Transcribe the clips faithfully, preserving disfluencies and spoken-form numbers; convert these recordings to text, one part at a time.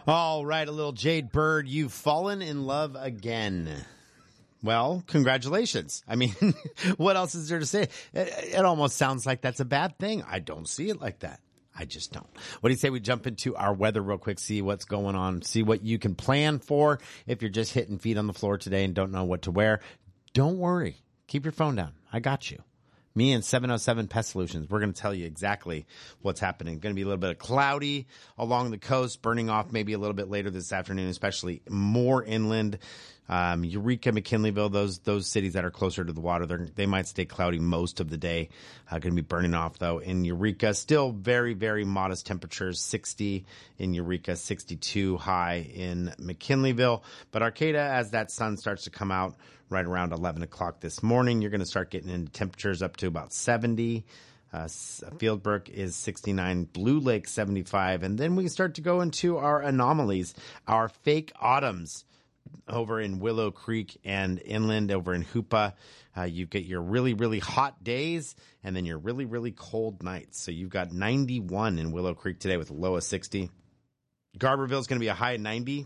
All right, a little Jade Bird. You've fallen in love again. Well, congratulations. I mean, what else is there to say? It, it almost sounds like that's a bad thing. I don't see it like that. I just don't. What do you say we jump into our weather real quick, see what's going on, see what you can plan for if you're just hitting feet on the floor today and don't know what to wear. Don't worry. Keep your phone down. I got you. Me and seven oh seven Pest Solutions, we're going to tell you exactly what's happening. Going to be a little bit of cloudy along the coast, burning off maybe a little bit later this afternoon, especially more inland. Um, Eureka, McKinleyville, those those cities that are closer to the water, they might stay cloudy most of the day. Uh, going to be burning off, though, in Eureka. Still very, very modest temperatures, sixty in Eureka, sixty-two high in McKinleyville. But Arcata, as that sun starts to come out right around eleven o'clock this morning, you're going to start getting into temperatures up to about seventy. Uh, Fieldbrook is sixty-nine, Blue Lake seventy-five, and then we start to go into our anomalies, our fake autumns. Over in Willow Creek and inland over in Hoopa, uh, you get your really, really hot days and then your really, really cold nights. So you've got ninety-one in Willow Creek today with a low of sixty. Garberville is going to be a high of ninety,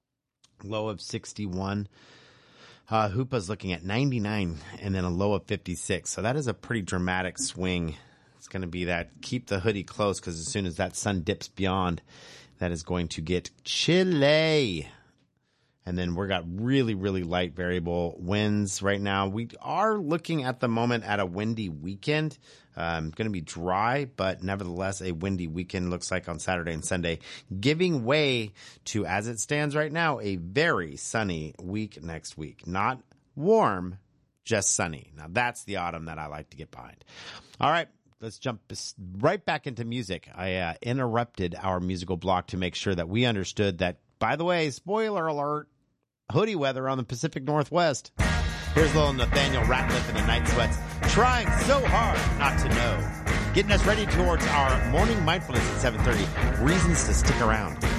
low of sixty-one. Uh, Hoopa's looking at ninety-nine and then a low of fifty-six. So that is a pretty dramatic swing. It's going to be that keep the hoodie close because as soon as that sun dips beyond, that is going to get chilly. And then we've got really, really light variable winds right now. We are looking at the moment at a windy weekend. Um, going to be dry, but nevertheless, a windy weekend looks like on Saturday and Sunday, giving way to, as it stands right now, a very sunny week next week. Not warm, just sunny. Now, that's the autumn that I like to get behind. All right. Let's jump right back into music. I uh, interrupted our musical block to make sure that we understood that, by the way, spoiler alert, hoodie weather on the Pacific Northwest. Here's little Nathaniel Ratliff in the Night Sweats, trying so hard not to know. Getting us ready towards our morning mindfulness at seven thirty. Reasons to stick around.